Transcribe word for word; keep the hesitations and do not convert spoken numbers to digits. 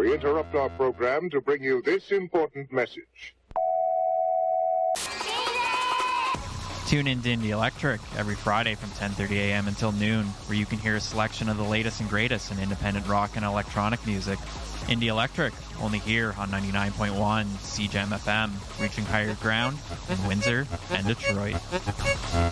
We interrupt our program to bring you this important message. Tune in to Indie Electric every Friday from ten thirty a.m. until noon, where you can hear a selection of the latest and greatest in independent rock and electronic music. Indie Electric, only here on ninety-nine point one C J M F M, reaching higher ground in Windsor and Detroit.